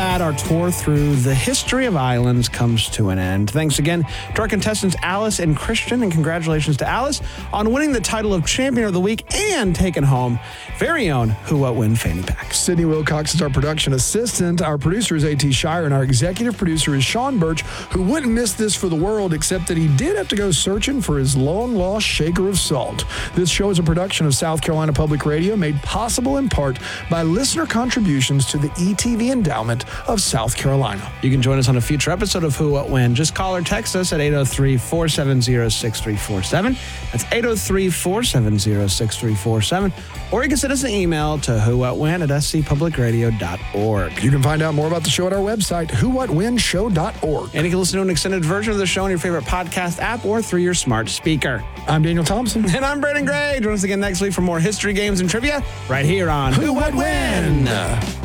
glad our tour through the history of islands comes to an end. Thanks again to our contestants Alice and Christian, and congratulations to Alice on winning the title of Champion of the Week and taking home very own Who What When fanny pack. Sydney Wilcox is our production assistant. Our producer is A.T. Shire, and our executive producer is Sean Birch, who wouldn't miss this for the world, except that he did have to go searching for his long-lost shaker of salt. This show is a production of South Carolina Public Radio, made possible in part by listener contributions to the ETV Endowment of South Carolina. You can join us on a future episode of Who What When. Just call or text us at 803-470-6347. That's 803-470-6347. Or you can send us an email to whowhatwhen@scpublicradio.org. You can find out more about the show at our website, whowhatwhenshow.org. And you can listen to an extended version of the show on your favorite podcast app or through your smart speaker. I'm Daniel Thompson. And I'm Brandon Gray. Join us again next week for more history, games, and trivia right here on Who What When.